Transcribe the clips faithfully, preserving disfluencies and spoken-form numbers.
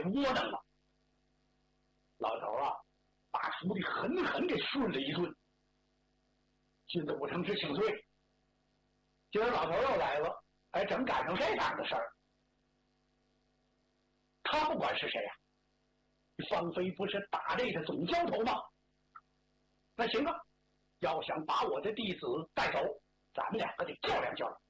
窝囊了。老头啊，把徒弟狠狠给训了一顿。现在武承之请罪，今儿老头又来了，还正赶上这档子事儿。他不管是谁呀、啊，方飞不是大内的总教头吗？那行啊，要想把我的弟子带走，咱们两个得较量较量。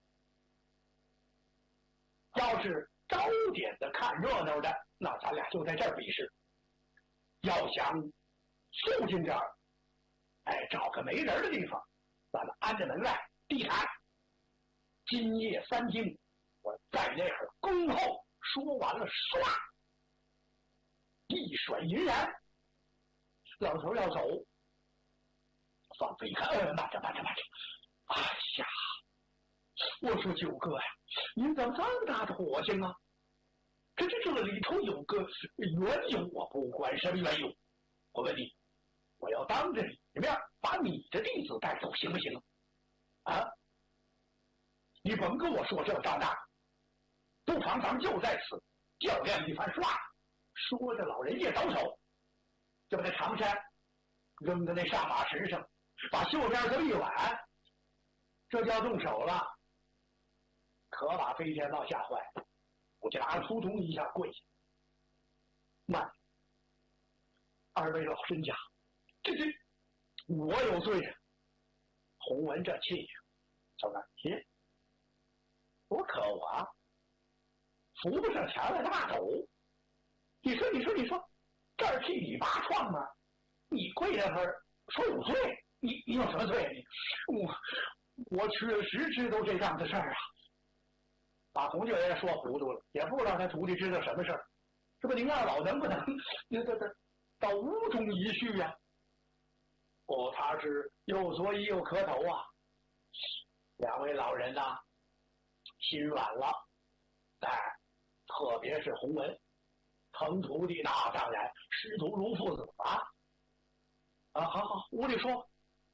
要是招点的看热闹的，那咱俩就在这儿比试。要想就近点儿，哎，找个没人的地方，咱们安着门外地毯。今夜三更，我在那儿恭候。说完了，唰，一甩银然，老头要走。方飞一看，呃，慢着慢着慢着，哎呀，我说九哥呀，您怎么这么大的火性啊？这这这里头有个缘由，我不管什么缘由，我问你，我要当着你面把你的弟子带走，行不行啊？你甭跟我说这张大，不妨咱们就在此较量一番。唰，说着老人家倒手，就把那长衫扔在那上马石上，把袖边这么一挽，这就要动手了。可把飞天豹吓坏了，我就拿着扑通一下跪下。慢，二位老人家，这这我有罪呀！洪文这气呀，怎么切？我可我啊，扶不上墙来的大狗。你说，你说，你说，这儿替你拔创吗？你跪在那儿说有罪，你你有什么罪？你我我确实知道这档子事儿啊。把洪九爷说糊涂了，也不知道他徒弟知道什么事儿。这不您二老能不能这这这到屋中一叙呀、啊？哦，他是又作揖又磕头啊。两位老人呐、啊，心软了。哎，特别是洪文疼徒弟，那当然师徒如父子啊。啊，好好，屋里说。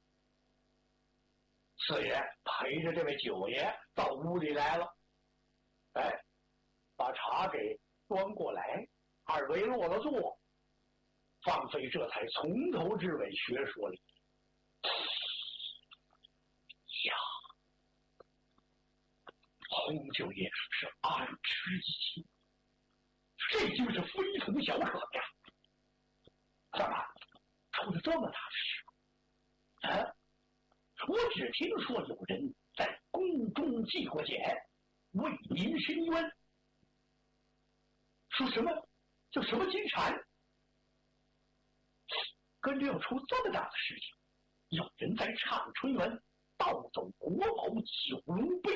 四爷陪着这位九爷到屋里来了。哎，把茶给端过来，二位落了座，方飞这才从头至尾学说了。呀，洪九爷是暗吃一惊，这就是非同小可呀！怎么出了这么大的事？啊！我只听说有人在宫中祭过简，为民申冤。说什么叫什么金蝉？跟着要出这么大的事情，有人在畅春园盗走国宝九龙杯。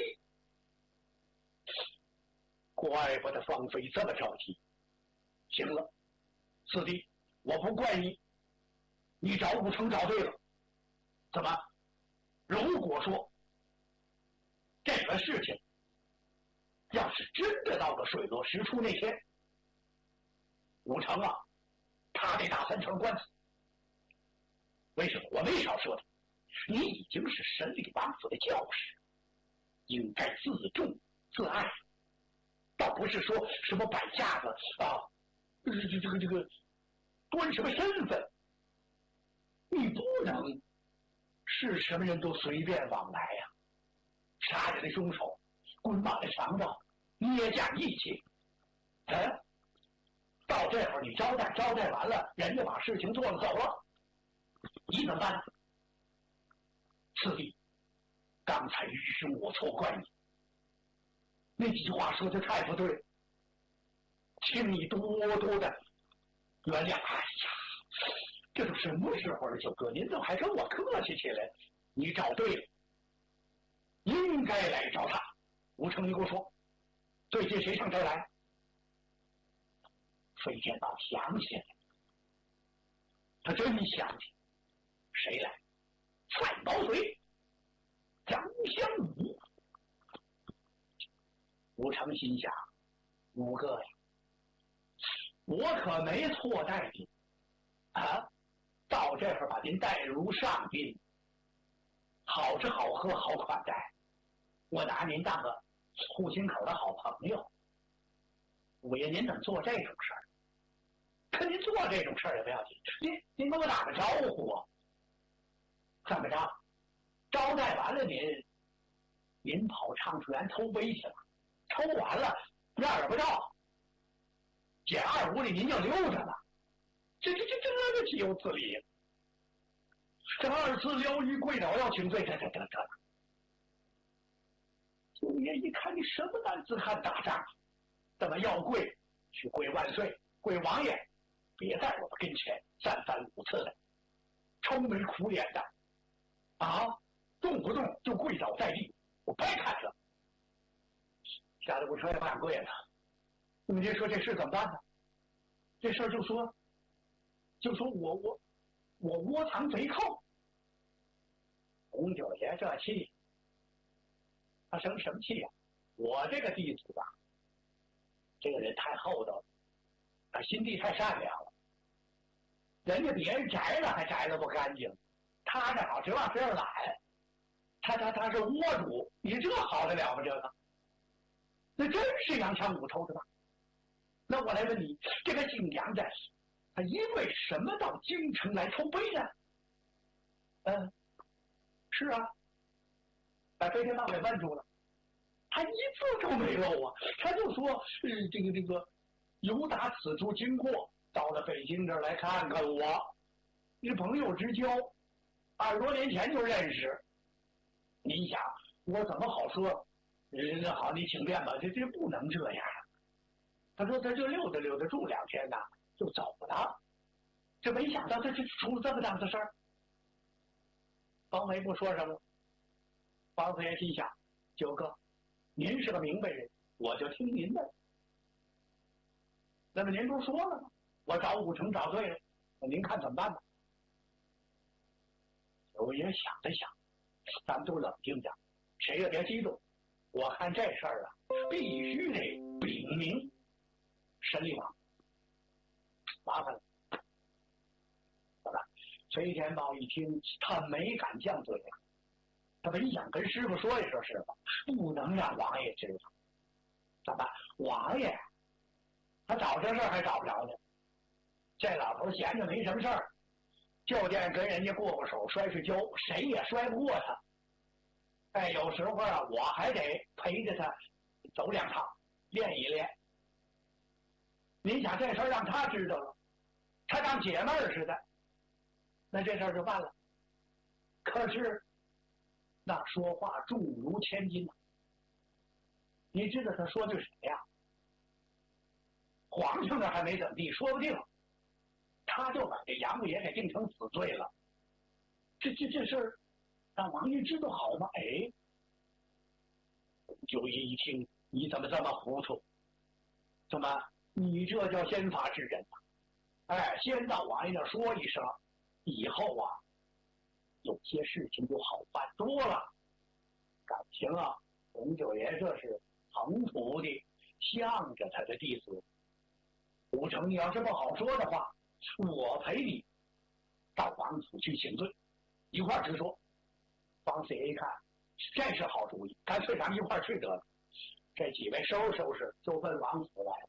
怪不得方飞这么着急。行了，四弟，我不怪你，你找武承找对了。怎么？如果说这个事情要是真的到了水落石出那天，武承啊，他得打三层官司。为什么？我没少说的，你已经是神里王府的教师，应该自重自爱，倒不是说什么摆架子啊，这个这个这个端什么身份，你不能是什么人都随便往来呀、啊！杀人的凶手，滚马的强盗，捏架义气，哎，到这会儿你招待招待完了，人家把事情做了走了，你怎么办？四弟，刚才于是我错怪你，那几句话说的太不对，请你多多的原谅。哎呀，这都什么时候了，九哥，您怎么还跟我客气起来？你找对了，应该来找他。吴成，你给我说，最近谁上这儿来？飞天宝想起来，他真想起，谁来？范宝水、张香武。吴成心想，五哥呀，我可没错待您啊！到这会儿把您待如上宾，好吃好喝好款待，我拿您当个户心口的好朋友。五爷您怎么做这种事儿？ 可您做这种事儿也不要紧，您您给我打个招呼啊。怎么着？招待完了您，您跑畅水园抽杯去了，抽完了样也不照，捡二五里您就溜着了，这这这这这岂有此理！这二次撩于跪倒要请罪，这这这这了。九爷一看你什么男子汉打仗，怎么要跪？去跪万岁，跪王爷，别在我的跟前三番五次的，愁眉苦脸的，啊，动不动就跪倒在地，我不爱看这。吓得我说也不敢跪了。那么您说这事怎么办呢？这事儿就说，就说我我我窝藏贼寇。洪九爷这气，他生什么气呀、啊？我这个弟子啊，这个人太厚道了，他心地太善良了。人家别人摘了还摘了不干净，他这好只往这儿揽，他他他是窝主，你这好得了吗？这个，那真是洋枪五抽的吧？那我来问你，这个姓杨的，他因为什么到京城来抽杯呢？嗯，是啊，把飞天豹给问住了，他一字都没漏啊，他就说，呃，这个这个，由打此处经过，到了北京这儿来看看我，是朋友之交，二十多年前就认识。你想，我怎么好说？那好，你请便吧，这这不能这样。他说他就溜达溜达住两天呐，就走了。这没想到他这出了这么大的事儿。方维不说什么，方四爷心想：九哥，您是个明白人，我就听您的。那么您不说了吗？我找五成找对了，那您看怎么办吧？九爷想了想，咱们都冷静点，谁也别激动。我看这事儿啊，必须得禀明神力王，麻烦了。好吧，崔天豹一听，他没敢犟嘴了，他本想跟师傅说一说，师傅不能让王爷知道。怎么办？王爷他找这事儿还找不着呢。这老头闲着没什么事儿，就见跟人家过过手，摔摔跤，谁也摔不过他。哎，有时候啊，我还得陪着他走两趟，练一练。您想这事儿让他知道了，他当解闷儿似的，那这事儿就办了。可是那说话重如千斤呐、啊，你知道他说的是谁呀？皇上那还没怎么地，说不定他就把这杨五爷给定成死罪了。这这这事儿让王爷知道好吗？哎，九爷一听，你怎么这么糊涂？怎么你这叫先发制人呐、啊？哎，先到王爷那说一声，以后啊，有些事情就好办多了。感情啊，洪九爷这是疼徒弟，向着他的弟子。武成，你要是不好说的话，我陪你到王府去请罪，一块儿去说。方四爷一看，这是好主意，干脆咱们一块儿去得了。这几位收拾收拾，就奔王府来了。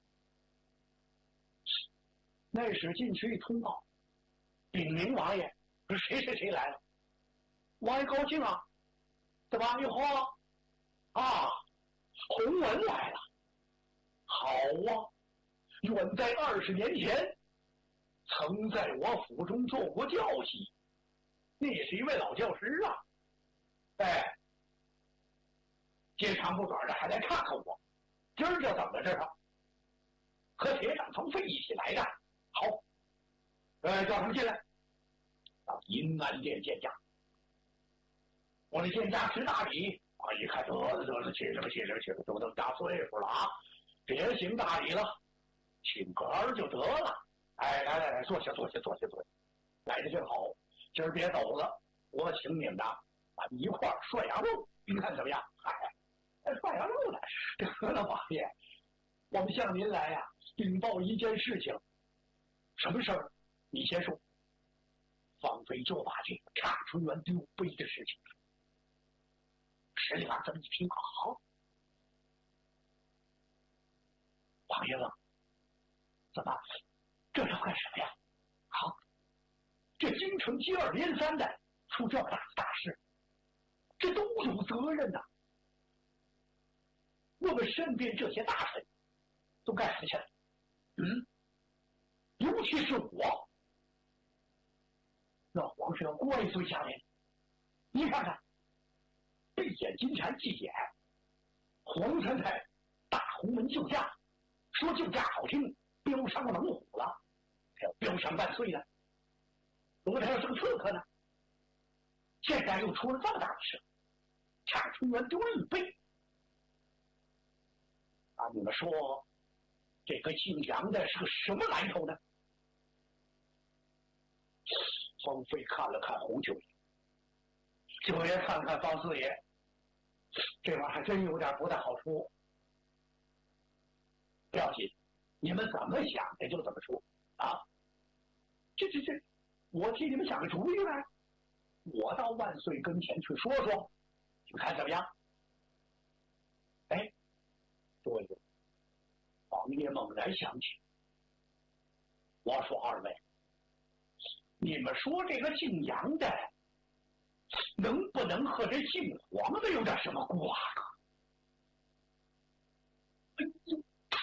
那时进去一通报，禀明王爷，说谁谁谁来了。王爷高兴啊，对吧？一慌啊，洪文来了，好啊！远在二十年前，曾在我府中做过教习，那也是一位老教师啊。哎，接长不短的还来看看我，今儿就等着这儿，和铁掌从飞一起来的。好，呃，叫他们进来，到银安殿见驾。我的见驾识大礼，我一看得了得了，起来吧起来吧起来吧，都这么大岁数了啊，别行大礼了，请个儿就得了。哎，来来来，坐下坐下坐下坐下，来的正好，今儿别走了，我请你们呐，咱们一块儿涮羊肉，您看怎么样？哎，涮羊肉呢？得了，王爷，我们向您来呀、啊，禀报一件事情。什么事儿？你先说。方飞就把这个畅春园丢杯的事情，石里郎这么一听，好，王爷了，怎么这要干什么呀？好，这京城接二连三的出这么大的大事，这都有责任呐、啊。我们身边这些大臣都干什么去了？嗯，尤其是我，那皇上要怪罪下来。你看看，被眼金蝉祭眼，黄三太大红门救驾，说救驾好听，标上了猛虎了，还要标上万岁了。如果他要是个刺客呢？现在又出了这么大的事，差出元丢了一倍。啊，你们说这个姓杨的是个什么来头呢？方飞看了看洪九爷，九爷看看方四爷，这玩意儿还真有点不太好说。不要紧，你们怎么想的就怎么说啊！这这这，我替你们想个主意来，我到万岁跟前去说说，你们看怎么样？哎，对了，王爷猛然想起，我说二位，你们说这个姓杨的，能不能和这姓黄的有点什么瓜葛？哎呦！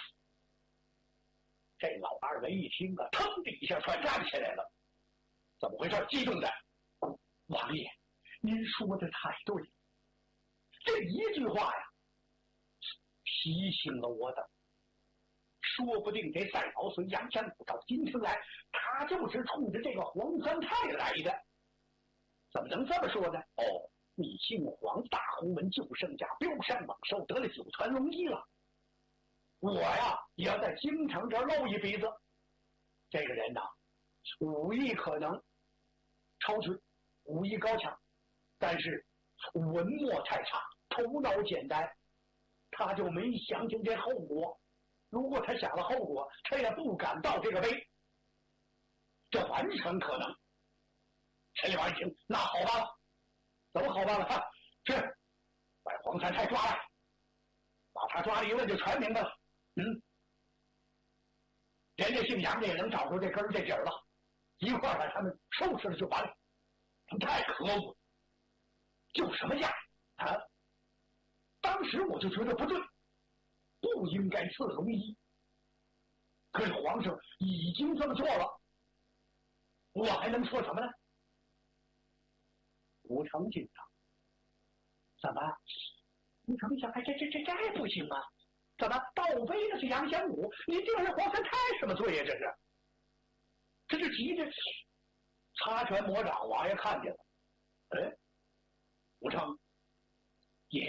这老二人一听啊，腾的一下全站起来了。怎么回事？激动的，王爷，您说的太对了。这一句话呀，提醒了我等。说不定这赛宝孙杨山谷到京城来，他就是冲着这个黄三太来的。怎么能这么说呢？哦，你姓黄，大红门救圣驾，标山猛兽，得了九传龙衣了。我呀，也要在京城这露一鼻子。这个人呐，武艺可能超群，武艺高强，但是文墨太差，头脑简单，他就没想清这后果。如果他想了后果，他也不敢到这个碑。这完全可能。陈立王一听，那好办了，怎么好办了？是把黄三太抓来，把他抓了一问就全明白了。嗯，人家姓杨的也能找出这根这底儿了，一块儿把他们收拾了就完了。太可恶了，救什么驾啊？当时我就觉得不对，不应该赐龙衣。可是皇上已经这么做了，我还能说什么呢？吴成紧张，怎么？吴成想，哎，这这这这不行啊！怎么盗碑的是杨玄武？你定是黄三太什么罪呀？这是，这是急着擦拳魔掌，王爷看见了。哎，吴成爷，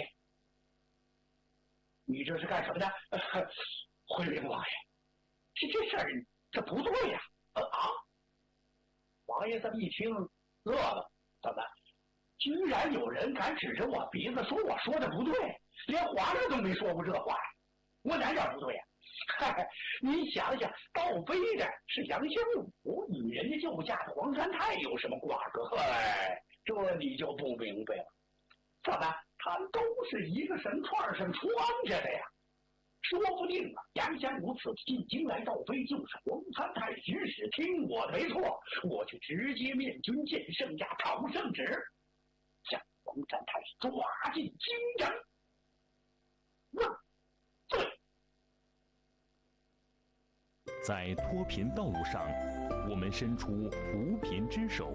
你这是干什么呢？回禀王爷，这这事儿这不对呀！啊啊！王爷这么一听，乐了，怎么？居然有人敢指着我鼻子说我说的不对，连皇上都没说过这话呀！我哪点不对呀？嗨，你想想，盗碑的是杨玄武，与人家救驾的黄三太有什么瓜葛？嗨，这你就不明白了。怎么？他们都是一个神串上穿着的呀？说不定啊，杨玄武此次进京来盗碑，就是黄三太指使，听我的没错，我就直接面君见圣驾讨圣旨，将黄三太抓进京城。万岁！ 在脱贫道路上，我们伸出扶贫之手；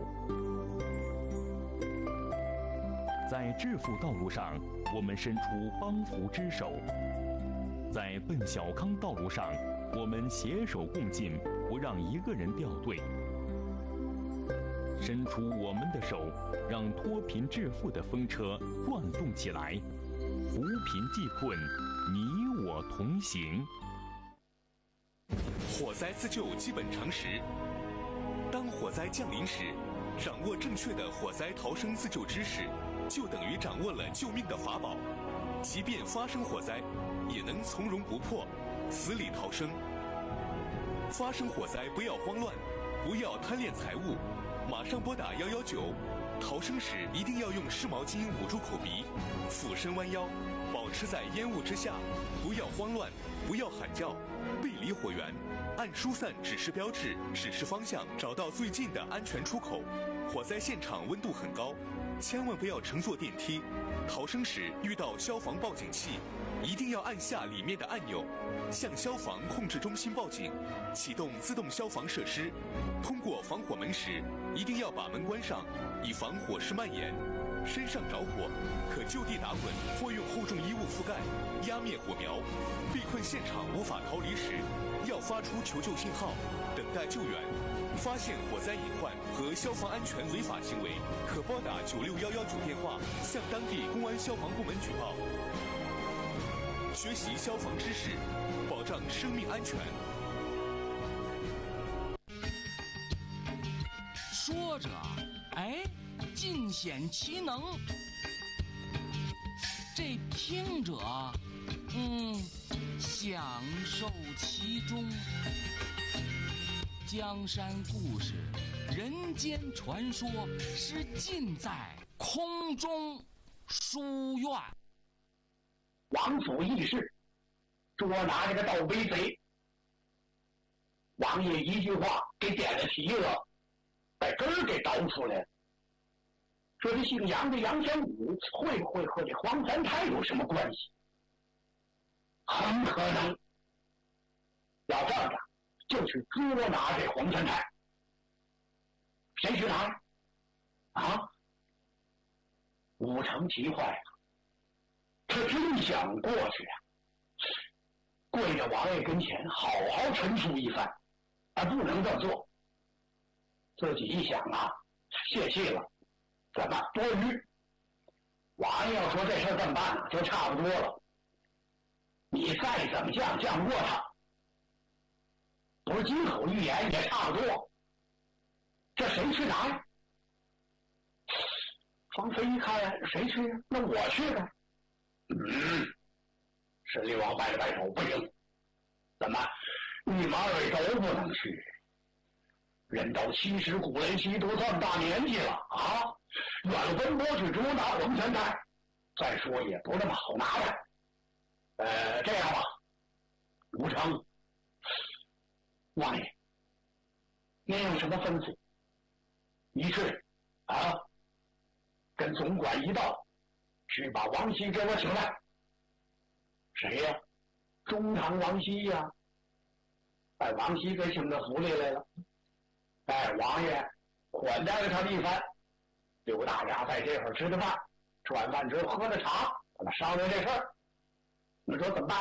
在致富道路上，我们伸出帮扶之手；在奔小康道路上，我们携手共进，不让一个人掉队。伸出我们的手，让脱贫致富的风车转动起来，扶贫济困，你我同行。 火灾自救基本常识：当火灾降临时，掌握正确的火灾逃生自救知识，就等于掌握了救命的法宝。即便发生火灾，也能从容不迫，死里逃生。发生火灾不要慌乱，不要贪恋财物，马上拨打一一九。逃生时一定要用湿毛巾捂住口鼻，俯身弯腰，保持在烟雾之下，不要慌乱，不要喊叫，背离火源， 按疏散指示标志指示方向，找到最近的安全出口。火灾现场温度很高，千万不要乘坐电梯。逃生时遇到消防报警器，一定要按下里面的按钮，向消防控制中心报警，启动自动消防设施。通过防火门时，一定要把门关上，以防火势蔓延。身上着火，可就地打滚或用厚重衣物覆盖，压灭火苗。被困现场无法逃离时，要发出求救信号，等待救援。发现火灾隐患和消防安全违法行为，可拨打九六一一主电话向当地公安消防部门举报。学习消防知识，保障生命安全。 说着，哎，尽显其能；这听者，嗯，享受其中。江山故事，人间传说，是尽在空中书院。 王府议事，捉拿这个盗贼贼。王爷一句话给点了题了，把根儿给倒出来了。说这姓杨的杨玄武会不会和这黄三太有什么关系？很可能。要这样，就去捉拿这黄三太。谁去拿？啊！武成急坏了，他真想过去啊，跪在王爷跟前好好陈述一番，而不能这么做。自己一想啊，泄气了，怎么多余？王爷要说这事儿这么办呢，就差不多了。你再怎么降降过他，不是金口玉言也差不多。这谁去拿呀？方飞一看谁去呀？那我去呗。嗯，沈厉王摆了摆手，不行。怎么？你们二位都不能去？人到七十古来稀，都这么大年纪了啊，远奔波去捉拿黄三太，再说也不那么好拿的。呃，这样吧，吴成，王爷，您有什么吩咐？你去啊，跟总管一道，去把王熙给我请来。谁呀？中堂王熙呀。把王熙给请到府里来了。哎，王爷款待了他一番，刘大家在这会儿吃的饭，吃完饭之后喝的茶，咱们商量这事儿。你说怎么办？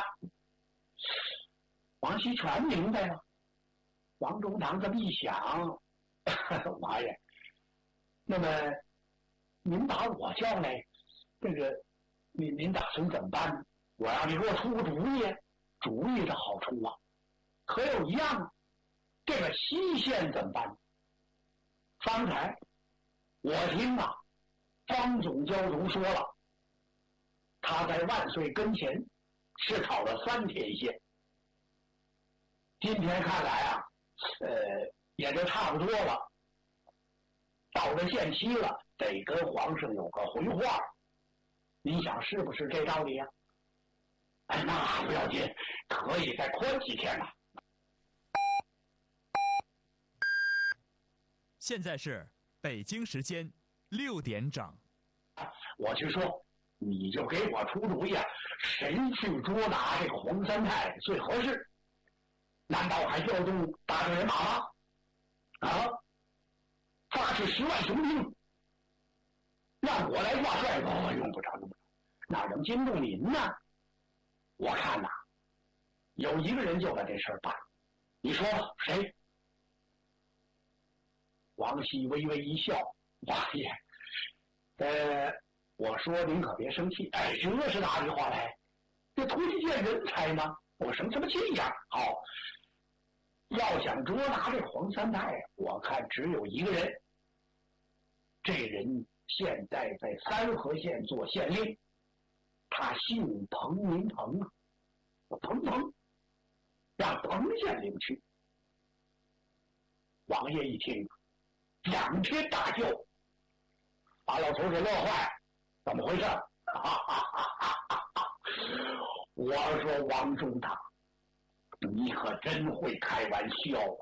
王熙全明白了。王中堂这么一想，王爷，那么您把我叫来，这个您您打算怎么办呢？我让你给我出个主意，主意的好处啊，可有一样，这个西县怎么办？方才我听啊，方总教主说了，他在万岁跟前是讨了三天县。今天看来啊，呃，也就差不多了。到了限期了，得跟皇上有个回话。您想是不是这道理啊？哎，那不要紧，可以再宽几天了。 现在是北京时间六点整。 我去说，你就给我出主意啊，谁去捉拿这个黄三太最合适？难道还调动大队人马吗？啊，发起十万雄兵，让我来挂帅？不，用不着，用不着，哪能惊动您呢？我看呐、啊，有一个人就把这事儿办。你说谁？王熙微微一笑，王爷，呃，我说您可别生气。哎，这是哪里话来？这推荐人才吗？我生什么气呀？好，要想捉拿这黄三太，我看只有一个人。这人现在在三河县做县令，他姓彭，名彭啊，彭彭，让彭县令去。王爷一听，仰天大叫，把老头给乐坏，怎么回事？哈哈哈哈哈！我说王中堂， 你可真会开玩笑啊！